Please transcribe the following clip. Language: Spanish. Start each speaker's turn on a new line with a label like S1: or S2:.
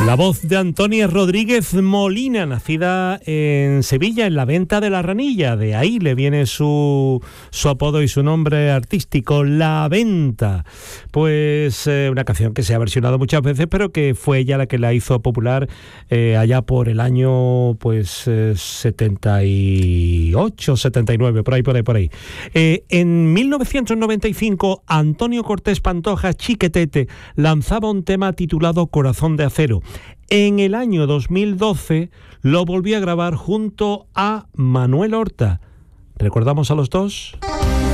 S1: La voz de Antonia Rodríguez Molina, nacida en Sevilla, en la Venta de la Ranilla. De ahí le viene su apodo y su nombre artístico, La Venta. Pues una canción que se ha versionado muchas veces, pero que fue ella la que la hizo popular allá por el año 78, 79, por ahí. En 1995, Antonio Cortés Pantoja, Chiquetete, lanzaba un tema titulado Corazón de Acero. En el año 2012 lo volví a grabar junto a Manuel Horta. ¿Recordamos a los dos?